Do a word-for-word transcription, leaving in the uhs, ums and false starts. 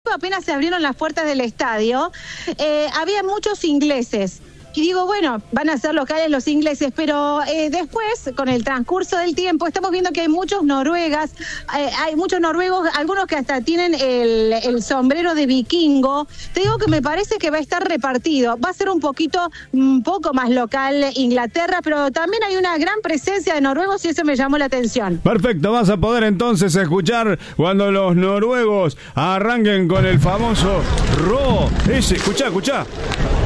apenas se abrieron las puertas del estadio, eh, había muchos ingleses. Y digo, bueno, van a ser locales los ingleses, pero eh, después, con el transcurso del tiempo, estamos viendo que hay muchos noruegas, eh, hay muchos noruegos, algunos que hasta tienen el, el sombrero de vikingo. Te digo que me parece que va a estar repartido. Va a ser un poquito, un poco más local Inglaterra, pero también hay una gran presencia de noruegos y eso me llamó la atención. Perfecto, vas a poder entonces escuchar cuando los noruegos arranquen con el famoso Ro. Ese, escuchá, escuchá.